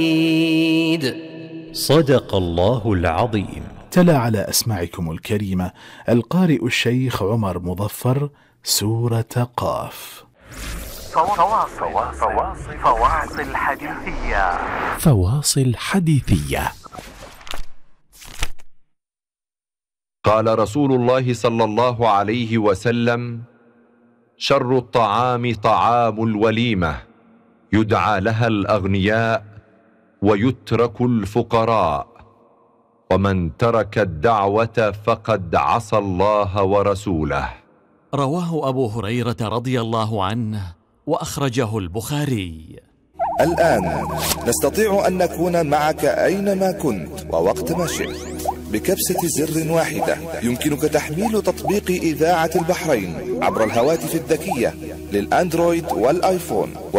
صدق الله العظيم. تلا على أسماعكم الكريمة القارئ الشيخ عمر مظفر سورة قاف. فواصل حديثية. فواصل حديثية. قال رسول الله صلى الله عليه وسلم: شر الطعام طعام الوليمة، يدعى لها الأغنياء ويترك الفقراء، ومن ترك الدعوة فقد عصى الله ورسوله. رواه أبو هريرة رضي الله عنه وأخرجه البخاري. الآن نستطيع أن نكون معك أينما كنت ووقت ما شئت. بكبسة زر واحدة يمكنك تحميل تطبيق إذاعة البحرين عبر الهواتف الذكية للأندرويد والآيفون.